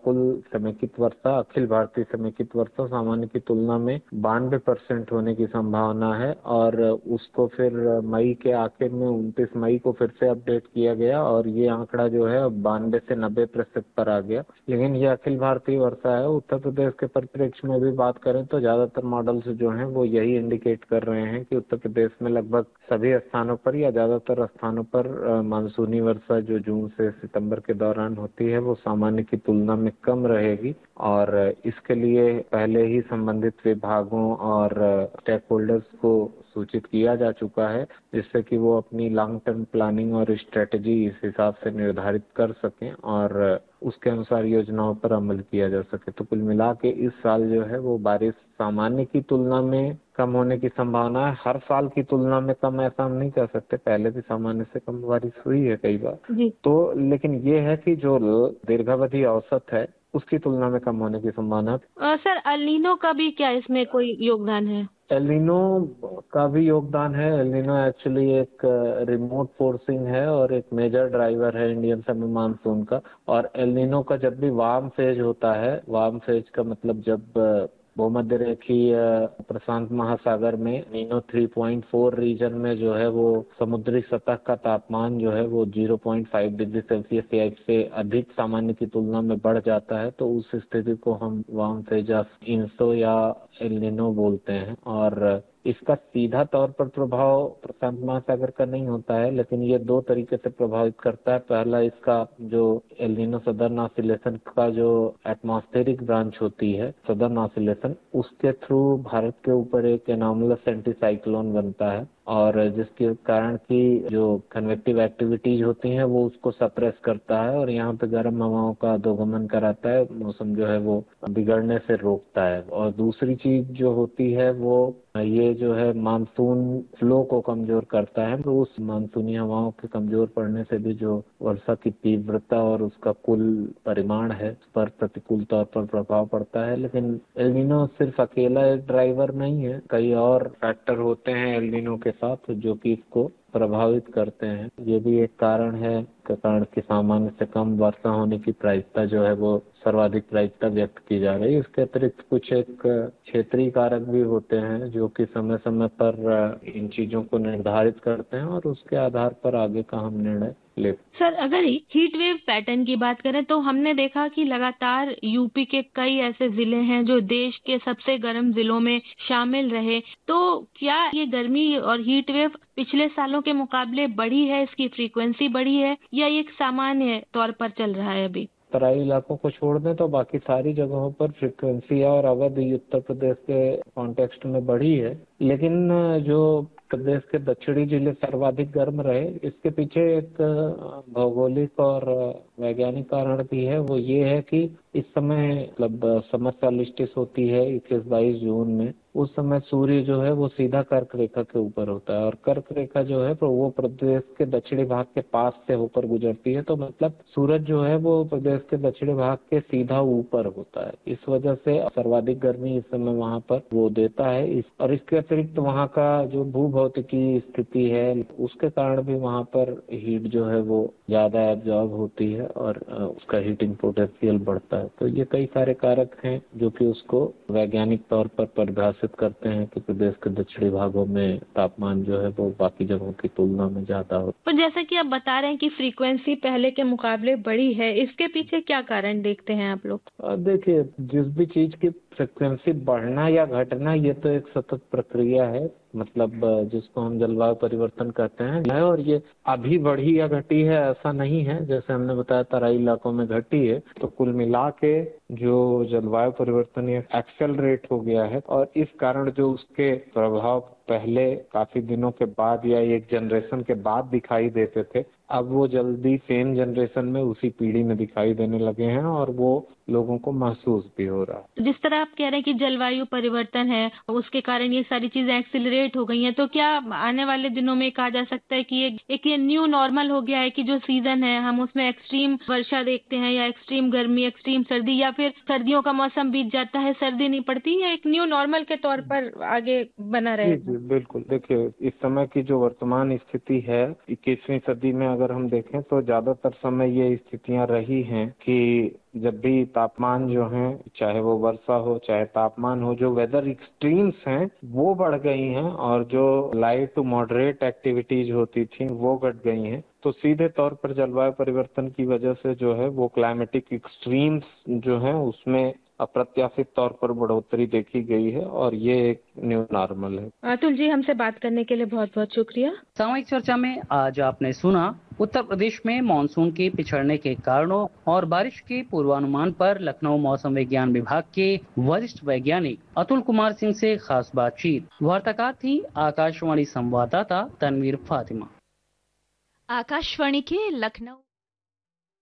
कुल समेकित वर्षा, अखिल भारतीय समेकित वर्षा सामान्य की तुलना में 92% होने की संभावना है। और उसको फिर मई के आखिर में 29 मई को फिर से अपडेट किया गया और ये आंकड़ा जो है 92 से 90% पर आ गया। लेकिन ये अखिल भारतीय वर्षा है। उत्तर प्रदेश के परिप्रेक्ष्य में भी बात करें तो ज्यादातर मॉडल्स जो हैं वो यही इंडिकेट कर रहे हैं कि उत्तर प्रदेश में लगभग सभी स्थानों पर या ज्यादातर स्थानों पर मानसूनी वर्षा जो जून से सितंबर के दौरान होती है वो सामान्य की तुलना में कम रहेगी। और इसके लिए पहले ही संबंधित विभागों और स्टेक होल्डर्स को सूचित किया जा चुका है, जिससे कि वो अपनी लॉन्ग टर्म प्लानिंग और स्ट्रेटेजी इस हिसाब से निर्धारित कर सकें और उसके अनुसार योजनाओं पर अमल किया जा सके। तो कुल मिला के इस साल जो है वो बारिश सामान्य की तुलना में कम होने की संभावना है। हर साल की तुलना में कम ऐसा हम नहीं कह सकते, पहले भी सामान्य से कम बारिश हुई है कई बार जी। तो, लेकिन ये है कि जो दीर्घावधि औसत है उसकी तुलना में कम होने की संभावना है। सर एल नीनो का भी क्या इसमें कोई योगदान है? एल नीनो का भी योगदान है। एल नीनो एक्चुअली एक रिमोट फोर्सिंग है और एक मेजर ड्राइवर है इंडियन सेमी मानसून का। और एल नीनो का जब भी वार्म फेज होता है, वार्म फेज का मतलब जब भूमध्य रेखीय प्रशांत महासागर में नीनो 3.4 रीजन में जो है वो समुद्री सतह का तापमान जो है वो 0.5 डिग्री सेल्सियस या इससे अधिक सामान्य की तुलना में बढ़ जाता है, तो उस स्थिति को हम वार्म फेज ऑफ इंसो या एल नीनो बोलते हैं। और इसका सीधा तौर पर प्रभाव प्रशांत महासागर का नहीं होता है, लेकिन ये दो तरीके से प्रभावित करता है। पहला, इसका जो एल नीनो सदर्न ऑसिलेशन का जो एटमॉस्फेरिक ब्रांच होती है, सदर्न ऑसिलेशन, उसके थ्रू भारत के ऊपर एक एनॉमलस एंटी साइक्लोन बनता है और जिसके कारण की जो कन्वेक्टिव एक्टिविटीज होती हैं वो उसको सप्रेस करता है और यहाँ पे गर्म हवाओं का दोगमन कराता है, मौसम जो है वो बिगड़ने से रोकता है। और दूसरी चीज जो होती है वो ये जो है मानसून फ्लो को कमजोर करता है। तो उस मानसूनी हवाओं के कमजोर पड़ने से भी जो वर्षा की तीव्रता और उसका कुल परिमाण है उस पर प्रतिकूल तौर पर प्रभाव पड़ता है। लेकिन एल नीनो सिर्फ अकेला एक ड्राइवर नहीं है, कई और फैक्टर होते हैं एल नीनो के साथ जो कि इसको प्रभावित करते हैं। ये भी एक कारण है के कारण कि सामान्य से कम वर्षा होने की प्रायिकता जो है वो सर्वाधिक प्रायिकता व्यक्त की जा रही है। इसके अतिरिक्त कुछ एक क्षेत्रीय कारक भी होते हैं जो कि समय समय पर इन चीजों को निर्धारित करते हैं और उसके आधार पर आगे का हम निर्णय लेते। सर अगर हीट वेव पैटर्न की बात करें तो हमने देखा कि लगातार यूपी के कई ऐसे जिले हैं जो देश के सबसे गर्म जिलों में शामिल रहे, तो क्या ये गर्मी और हीट वेव पिछले सालों के मुकाबले बढ़ी है, इसकी फ्रीक्वेंसी बढ़ी है या ये एक सामान्य तौर पर चल रहा है? अभी तराई इलाकों को छोड़ दें तो बाकी सारी जगहों पर फ्रीक्वेंसी और अवधि उत्तर प्रदेश के कॉन्टेक्स्ट में बढ़ी है, लेकिन जो प्रदेश के दक्षिणी जिले सर्वाधिक गर्म रहे, इसके पीछे एक भौगोलिक और वैज्ञानिक कारण भी है। वो ये है कि इस समय मतलब समर सॉल्स्टिस होती है 21-22 जून में, उस समय सूर्य जो है वो सीधा कर्क रेखा के ऊपर होता है और कर्क रेखा जो है तो वो प्रदेश के दक्षिणी भाग के पास से होकर गुजरती है, तो मतलब सूरज जो है वो प्रदेश के दक्षिणी भाग के सीधा ऊपर होता है। इस वजह से सर्वाधिक गर्मी इस समय वहाँ पर वो देता है। और इसके अतिरिक्त वहाँ का जो भूभौतिकी स्थिति है उसके कारण भी वहाँ पर हीट जो है वो ज्यादा एब्जॉर्ब होती है और उसका हीटिंग पोटेंशियल बढ़ता है। तो ये कई सारे कारक हैं जो कि उसको वैज्ञानिक तौर पर परिभाषित करते हैं कि प्रदेश के दक्षिणी भागों में तापमान जो है वो बाकी जगहों की तुलना में ज्यादा हो। पर जैसा कि आप बता रहे हैं कि फ्रीक्वेंसी पहले के मुकाबले बढ़ी है, इसके पीछे क्या कारण देखते हैं आप लोग? देखिए, जिस भी चीज की फ्रिक्वेंसी बढ़ना या घटना ये तो एक सतत प्रक्रिया है, मतलब जिसको हम जलवायु परिवर्तन कहते हैं, और ये अभी बढ़ी या घटी है ऐसा नहीं है। जैसे हमने बताया तराई इलाकों में घटी है, तो कुल मिला के जो जलवायु परिवर्तन ये एक्सेलरेट हो गया है और इस कारण जो उसके प्रभाव पहले काफी दिनों के बाद या एक जनरेशन के बाद दिखाई देते थे, अब वो जल्दी सेम जनरेशन में उसी पीढ़ी में दिखाई देने लगे हैं और वो लोगों को महसूस भी हो रहा है। जिस तरह आप कह रहे हैं कि जलवायु परिवर्तन है उसके कारण ये सारी चीजें एक्सिलरेट हो गई हैं, तो क्या आने वाले दिनों में कहा जा सकता है कि एक ये न्यू नॉर्मल हो गया है कि जो सीजन है हम उसमें एक्सट्रीम वर्षा देखते हैं या एक्सट्रीम गर्मी, एक्सट्रीम सर्दी, या फिर सर्दियों का मौसम बीत जाता है, सर्दी नहीं पड़ती, या एक न्यू नॉर्मल के तौर पर आगे बना रहेगा? जी बिल्कुल। देखिए, इस समय की जो वर्तमान स्थिति है 21वीं सदी में अगर हम देखें तो ज्यादातर समय ये स्थितियां रही हैं कि जब भी तापमान जो है, चाहे वो वर्षा हो चाहे तापमान हो, जो वेदर एक्सट्रीम्स हैं वो बढ़ गई हैं और जो लाइट टू मॉडरेट एक्टिविटीज होती थी वो घट गई हैं। तो सीधे तौर पर जलवायु परिवर्तन की वजह से जो है वो क्लाइमेटिक एक्सट्रीम्स जो है उसमें अप्रत्याशित तौर पर बढ़ोतरी देखी गई है और ये एक न्यू नॉर्मल है। अतुल जी, हमसे बात करने के लिए बहुत बहुत शुक्रिया। सामयिक चर्चा में आज आपने सुना उत्तर प्रदेश में मानसून के पिछड़ने के कारणों और बारिश के पूर्वानुमान पर लखनऊ मौसम विज्ञान विभाग के वरिष्ठ वैज्ञानिक अतुल कुमार सिंह से खास बातचीत। वार्ताकार थी आकाशवाणी संवाददाता तनवीर फातिमा। आकाशवाणी के लखनऊ